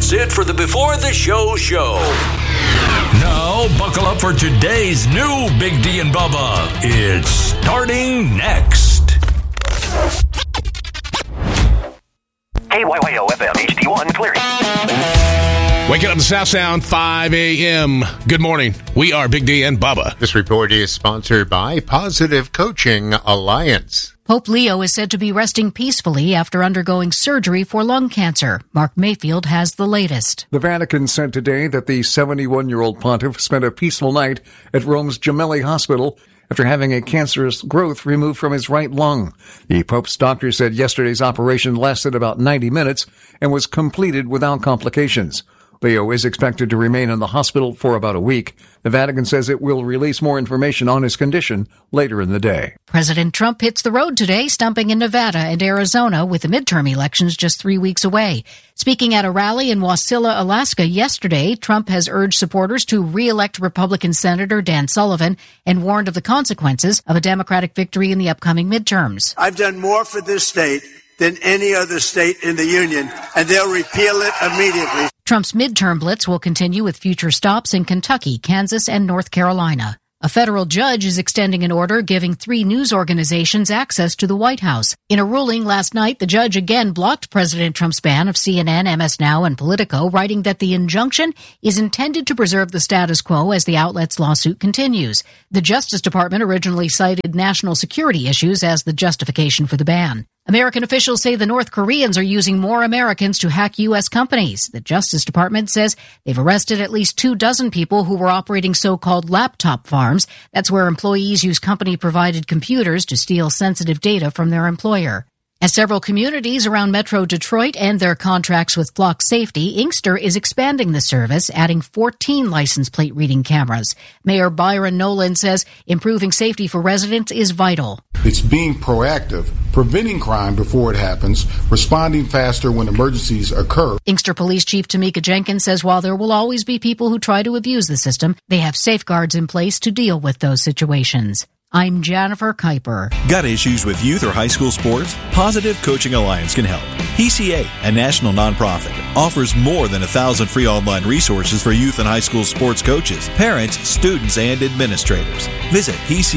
That's it for the Before the Show show. Now, buckle up for today's new Big D and Bubba. It's starting next. KYYO FM HD1 clearing. Waking up the South Sound, 5 a.m. Good morning. We are Big D and Bubba. This report is sponsored by Positive Coaching Alliance. Pope Leo is said to be resting peacefully after undergoing surgery for lung cancer. Mark Mayfield has the latest. The Vatican said today that the 71-year-old pontiff spent a peaceful night at Rome's Gemelli Hospital after having a cancerous growth removed from his right lung. The Pope's doctor said yesterday's operation lasted about 90 minutes and was completed without complications. Leo is expected to remain in the hospital for about a week. The Vatican says it will release more information on his condition later in the day. President Trump hits the road today, stumping in Nevada and Arizona with the midterm elections just 3 weeks away. Speaking at a rally in Wasilla, Alaska yesterday, Trump has urged supporters to re-elect Republican Senator Dan Sullivan and warned of the consequences of a Democratic victory in the upcoming midterms. I've done more for this state than any other state in the union, and they'll repeal it immediately. Trump's midterm blitz will continue with future stops in Kentucky, Kansas, and North Carolina. A federal judge is extending an order giving 3 news organizations access to the White House. In a ruling last night, the judge again blocked President Trump's ban of CNN, MS Now, and Politico, writing that the injunction is intended to preserve the status quo as the outlet's lawsuit continues. The Justice Department originally cited national security issues as the justification for the ban. American officials say the North Koreans are using more Americans to hack U.S. companies. The Justice Department says they've arrested at least 24 people who were operating so-called laptop farms. That's where employees use company-provided computers to steal sensitive data from their employer. As several communities around Metro Detroit end their contracts with Flock Safety, Inkster is expanding the service, adding 14 license plate reading cameras. Mayor Byron Nolan says improving safety for residents is vital. It's being proactive, preventing crime before it happens, responding faster when emergencies occur. Inkster Police Chief Tamika Jenkins says while there will always be people who try to abuse the system, they have safeguards in place to deal with those situations. I'm Jennifer Kuiper. Got issues with youth or high school sports? Positive Coaching Alliance can help. PCA, a national nonprofit, offers more than 1,000 free online resources for youth and high school sports coaches, parents, students, and administrators. Visit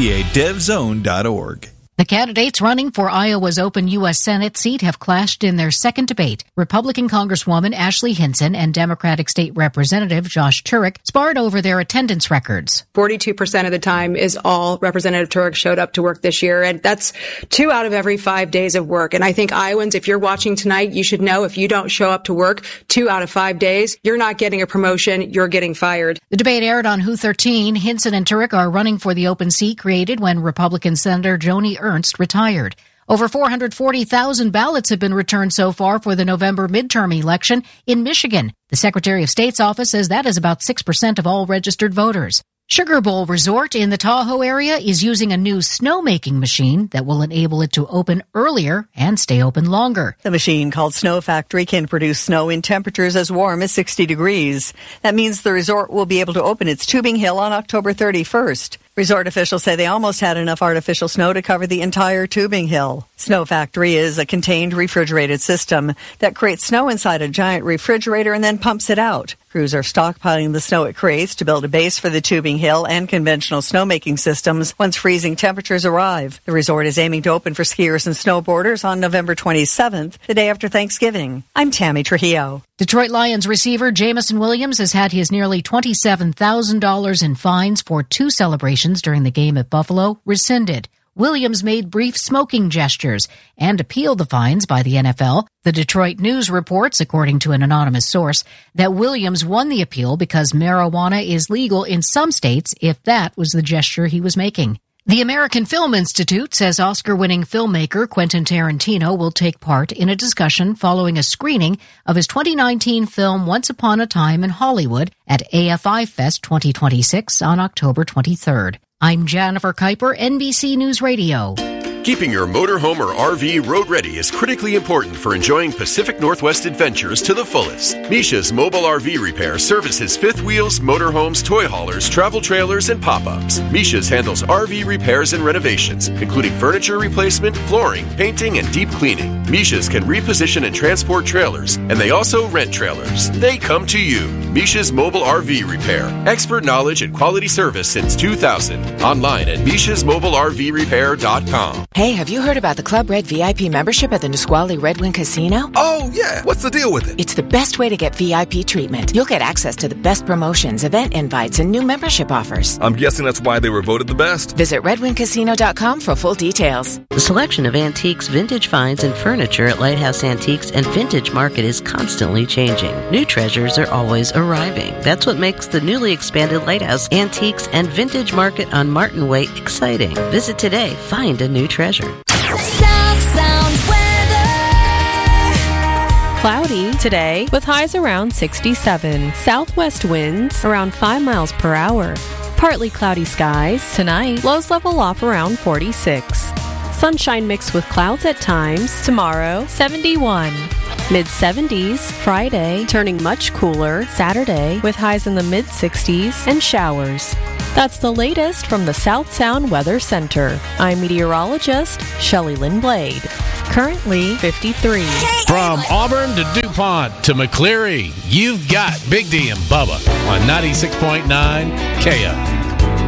PCADevZone.org. The candidates running for Iowa's open U.S. Senate seat have clashed in their second debate. Republican Congresswoman Ashley Hinson and Democratic State Representative Josh Turek sparred over their attendance records. 42% of the time is all Representative Turek showed up to work this year, and that's 2 out of every 5 days of work. And I think Iowans, if you're watching tonight, you should know if you don't show up to work 2 out of 5 days, you're not getting a promotion, you're getting fired. The debate aired on Who 13. Hinson and Turek are running for the open seat created when Republican Senator Joni Ernst retired. Over 440,000 ballots have been returned so far for the November midterm election in Michigan. The Secretary of State's office says that is about 6% of all registered voters. Sugar Bowl Resort in the Tahoe area is using a new snowmaking machine that will enable it to open earlier and stay open longer. The machine, called Snow Factory, can produce snow in temperatures as warm as 60 degrees. That means the resort will be able to open its tubing hill on October 31st. Resort officials say they almost had enough artificial snow to cover the entire tubing hill. Snow Factory is a contained refrigerated system that creates snow inside a giant refrigerator and then pumps it out. Crews are stockpiling the snow it creates to build a base for the tubing hill and conventional snowmaking systems once freezing temperatures arrive. The resort is aiming to open for skiers and snowboarders on November 27th, the day after Thanksgiving. I'm Tammy Trujillo. Detroit Lions receiver Jameson Williams has had his nearly $27,000 in fines for 2 celebrations during the game at Buffalo rescinded. Williams made brief smoking gestures and appealed the fines by the NFL. The Detroit News reports, according to an anonymous source, that Williams won the appeal because marijuana is legal in some states if that was the gesture he was making. The American Film Institute says Oscar-winning filmmaker Quentin Tarantino will take part in a discussion following a screening of his 2019 film Once Upon a Time in Hollywood at AFI Fest 2026 on October 23rd. I'm Jennifer Kuiper, NBC News Radio. Keeping your motorhome or RV road ready is critically important for enjoying Pacific Northwest adventures to the fullest. Misha's Mobile RV Repair services fifth wheels, motorhomes, toy haulers, travel trailers, and pop-ups. Misha's handles RV repairs and renovations, including furniture replacement, flooring, painting, and deep cleaning. Misha's can reposition and transport trailers, and they also rent trailers. They come to you. Misha's Mobile RV Repair. Expert knowledge and quality service since 2000. Online at MishasMobileRVRepair.com. Hey, have you heard about the Club Red VIP membership at the Nisqually Red Wing Casino? Oh, yeah. What's the deal with it? It's the best way to get VIP treatment. You'll get access to the best promotions, event invites, and new membership offers. I'm guessing that's why they were voted the best. Visit RedWingCasino.com for full details. The selection of antiques, vintage finds, and furniture at Lighthouse Antiques and Vintage Market is constantly changing. New treasures are always arriving. That's what makes the newly expanded Lighthouse Antiques and Vintage Market on Martin Way exciting. Visit today. Find a new treasure. South Sound weather. Cloudy today with highs around 67. Southwest winds around 5 miles per hour. Partly cloudy skies tonight. Lows level off around 46. Sunshine mixed with clouds at times. Tomorrow, 71. Mid-70s, Friday, turning much cooler. Saturday, with highs in the mid-60s and showers. That's the latest from the South Sound Weather Center. I'm meteorologist Shelley Lynn Blade. Currently 53. From Auburn to DuPont to McCleary, you've got Big D and Bubba on 96.9 KO.